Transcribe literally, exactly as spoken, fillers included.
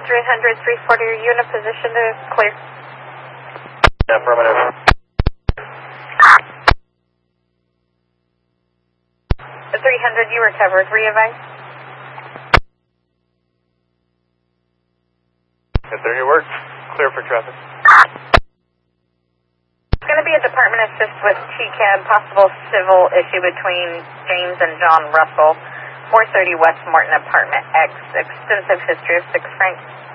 three hundred, three forty, are you in a position to clear? Affirmative. The three hundred, you recovered. Re-advise? If there your work, clear for traffic. It's going to be a department assist with T C A B, possible civil issue between James and John Russell, four thirty West Morton, apartment X, extensive history of six Frank.